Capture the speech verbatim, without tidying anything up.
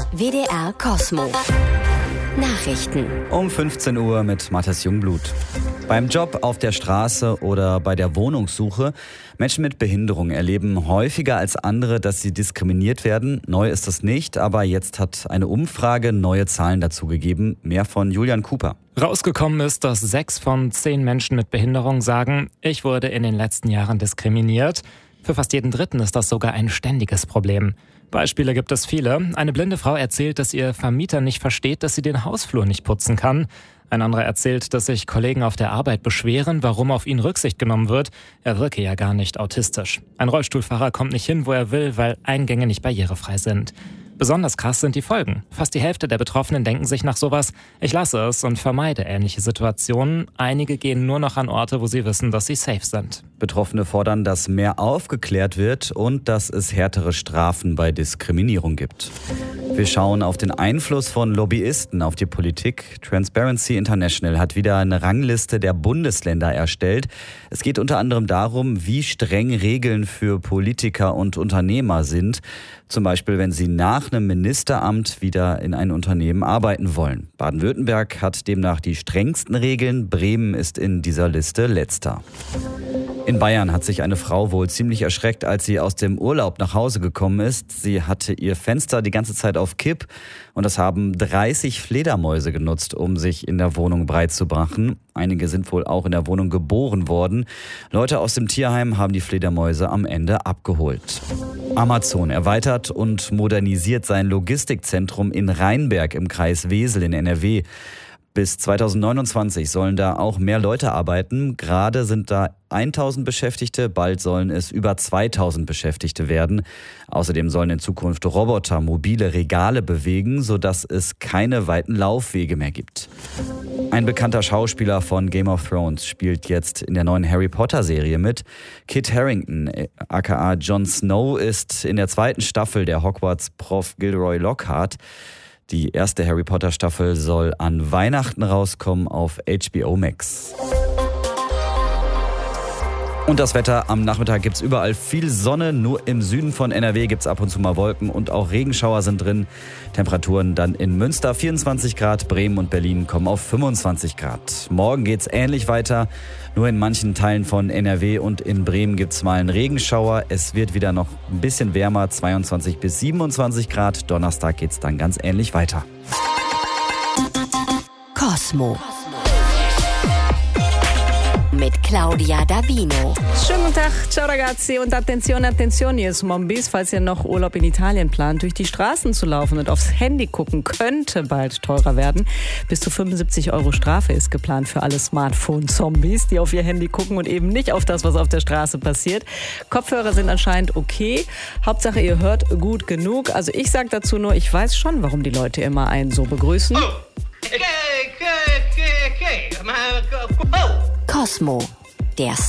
W D R Kosmo. Nachrichten. Um fünfzehn Uhr mit Matthias Jungblut. Beim Job, auf der Straße oder bei der Wohnungssuche. Menschen mit Behinderung erleben häufiger als andere, dass sie diskriminiert werden. Neu ist das nicht, aber jetzt hat eine Umfrage neue Zahlen dazu gegeben. Mehr von Julian Cooper. Rausgekommen ist, dass sechs von zehn Menschen mit Behinderung sagen, ich wurde in den letzten Jahren diskriminiert. Für fast jeden Dritten ist das sogar ein ständiges Problem. Beispiele gibt es viele. Eine blinde Frau erzählt, dass ihr Vermieter nicht versteht, dass sie den Hausflur nicht putzen kann. Ein anderer erzählt, dass sich Kollegen auf der Arbeit beschweren, warum auf ihn Rücksicht genommen wird. Er wirke ja gar nicht autistisch. Ein Rollstuhlfahrer kommt nicht hin, wo er will, weil Eingänge nicht barrierefrei sind. Besonders krass sind die Folgen. Fast die Hälfte der Betroffenen denken sich nach sowas, ich lasse es und vermeide ähnliche Situationen. Einige gehen nur noch an Orte, wo sie wissen, dass sie safe sind. Betroffene fordern, dass mehr aufgeklärt wird und dass es härtere Strafen bei Diskriminierung gibt. Wir schauen auf den Einfluss von Lobbyisten auf die Politik. Transparency International hat wieder eine Rangliste der Bundesländer erstellt. Es geht unter anderem darum, wie streng Regeln für Politiker und Unternehmer sind. Zum Beispiel, wenn sie nach einem Ministeramt wieder in ein Unternehmen arbeiten wollen. Baden-Württemberg hat demnach die strengsten Regeln. Bremen ist in dieser Liste letzter. In Bayern hat sich eine Frau wohl ziemlich erschreckt, als sie aus dem Urlaub nach Hause gekommen ist. Sie hatte ihr Fenster die ganze Zeit auf Kipp und das haben dreißig Fledermäuse genutzt, um sich in der Wohnung breit zu machen. Einige sind wohl auch in der Wohnung geboren worden. Leute aus dem Tierheim haben die Fledermäuse am Ende abgeholt. Amazon erweitert und modernisiert sein Logistikzentrum in Rheinberg im Kreis Wesel in N R W. Bis zweitausendneunundzwanzig sollen da auch mehr Leute arbeiten. Gerade sind da tausend Beschäftigte, bald sollen es über zweitausend Beschäftigte werden. Außerdem sollen in Zukunft Roboter mobile Regale bewegen, sodass es keine weiten Laufwege mehr gibt. Ein bekannter Schauspieler von Game of Thrones spielt jetzt in der neuen Harry Potter Serie mit. Kit Harington, aka Jon Snow, ist in der zweiten Staffel der Hogwarts-Prof Gilderoy Lockhart. Die erste Harry Potter Staffel soll an Weihnachten rauskommen auf H B O Max. Und das Wetter: Am Nachmittag gibt's überall viel Sonne, nur im Süden von N R W gibt's ab und zu mal Wolken und auch Regenschauer sind drin. Temperaturen dann in Münster vierundzwanzig Grad, Bremen und Berlin kommen auf fünfundzwanzig Grad. Morgen geht's ähnlich weiter, nur in manchen Teilen von N R W und in Bremen gibt's mal einen Regenschauer. Es wird wieder noch ein bisschen wärmer, zweiundzwanzig bis siebenundzwanzig Grad. Donnerstag geht's dann ganz ähnlich weiter. Kosmo. Mit Claudia Davino. Schönen guten Tag, ciao ragazzi und attenzione, attenzione, ihr Zombies, falls ihr noch Urlaub in Italien plant, durch die Straßen zu laufen und aufs Handy gucken, könnte bald teurer werden. Bis zu fünfundsiebzig Euro Strafe ist geplant für alle Smartphone-Zombies, die auf ihr Handy gucken und eben nicht auf das, was auf der Straße passiert. Kopfhörer sind anscheinend okay. Hauptsache, ihr hört gut genug. Also ich sag dazu nur, ich weiß schon, warum die Leute immer einen so begrüßen. Oh. Okay, okay, okay, okay. Oh. Kosmo, der